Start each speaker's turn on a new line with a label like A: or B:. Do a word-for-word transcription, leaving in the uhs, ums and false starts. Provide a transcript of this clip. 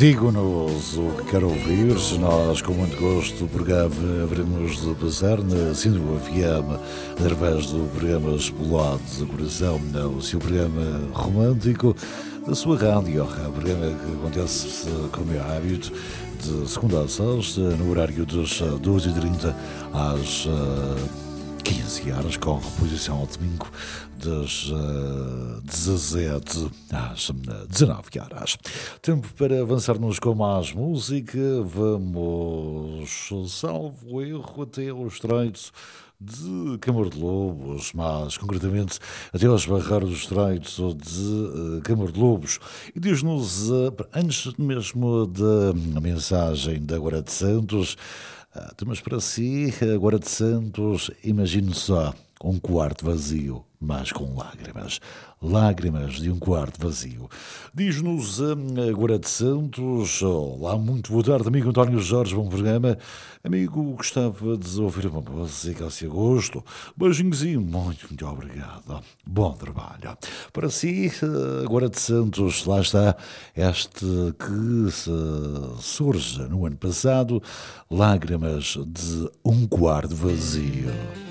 A: Digo-nos o que quer ouvir, nós com muito gosto o programa haveremos de passar na Síndrome F M através do programa Explorados do Coração, o seu programa romântico, a sua rádio, o programa que acontece como é hábito de segunda a sexta, no horário das doze e trinta às quinze horas, com reposição ao domingo das uh, dezassete às dezenove horas. Tempo para avançarmos com mais música. Vamos, salvo erro, até aos Estreitos de Câmara de Lobos, mais concretamente até aos Barreiros dos Estreitos de uh, Câmara de Lobos. E diz-nos, uh, antes mesmo da mensagem da Agora de Santos, Uh, temos para si, agora de Santos, imagine só, um quarto vazio, mas com lágrimas. Lágrimas de um quarto vazio. Diz-nos agora de Santos, olá, muito boa tarde, amigo António Jorge, bom programa. Amigo, gostava de ouvir uma música a gosto. Beijinhos e muito, muito obrigado. Bom trabalho. Para si, agora de Santos, lá está este que surge no ano passado, Lágrimas de um quarto vazio.